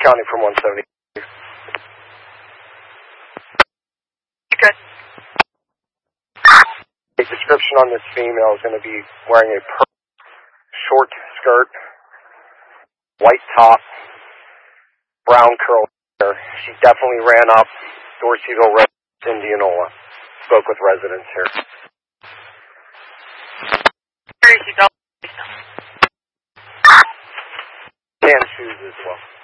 County from 170. Good. The description on this female is going to be wearing a short skirt, white top, brown curl hair. She definitely ran up Dorseyville Road, Indianola. Spoke with residents here. Where is she going? And shoes as well.